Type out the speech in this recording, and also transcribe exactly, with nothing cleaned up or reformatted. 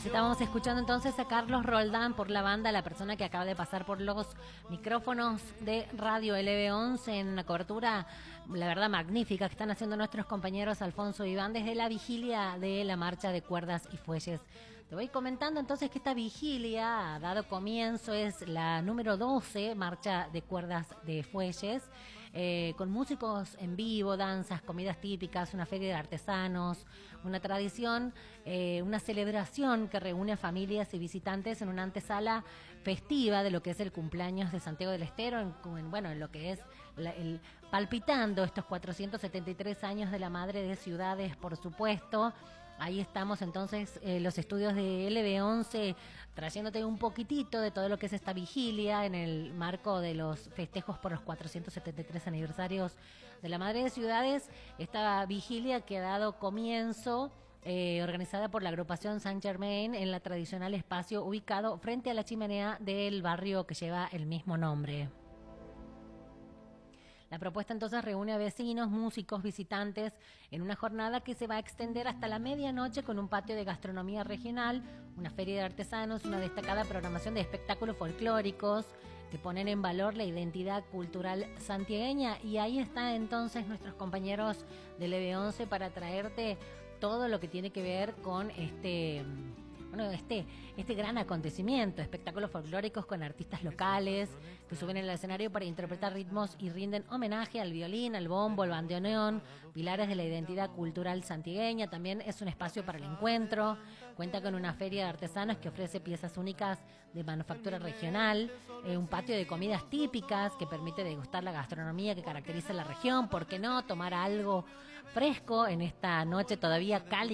Estábamos escuchando entonces a Carlos Roldán por la banda, la persona que acaba de pasar por los micrófonos de Radio L B once en una cobertura, la verdad, magnífica que están haciendo nuestros compañeros Alfonso y Iván desde la vigilia de la marcha de cuerdas y fuelles. Te voy comentando entonces que esta vigilia ha dado comienzo, es la número doce, marcha de cuerdas de fuelles, eh, con músicos en vivo, danzas, comidas típicas, una feria de artesanos, una tradición, eh, una celebración que reúne a familias y visitantes en una antesala festiva de lo que es el cumpleaños de Santiago del Estero, en, en, bueno, en lo que es la, el palpitando estos cuatrocientos setenta y tres años de la Madre de Ciudades, por supuesto. Ahí estamos entonces, eh, los estudios de L B once, trayéndote un poquitito de todo lo que es esta vigilia en el marco de los festejos por los cuatrocientos setenta y tres aniversarios de la Madre de Ciudades. Esta vigilia que ha dado comienzo, eh, organizada por la agrupación Saint Germain, en la tradicional espacio ubicado frente a la chimenea del barrio que lleva el mismo nombre. La propuesta entonces reúne a vecinos, músicos, visitantes en una jornada que se va a extender hasta la medianoche con un patio de gastronomía regional, una feria de artesanos, una destacada programación de espectáculos folclóricos que ponen en valor la identidad cultural santiagueña. Y ahí están entonces nuestros compañeros de L B once para traerte todo lo que tiene que ver con este... Bueno, este, este gran acontecimiento, espectáculos folclóricos con artistas locales que suben al escenario para interpretar ritmos y rinden homenaje al violín, al bombo, al bandoneón, pilares de la identidad cultural santiagueña. También es un espacio para el encuentro, cuenta con una feria de artesanos que ofrece piezas únicas de manufactura regional, eh, un patio de comidas típicas que permite degustar la gastronomía que caracteriza la región, ¿por qué no? Tomar algo fresco en esta noche todavía cálida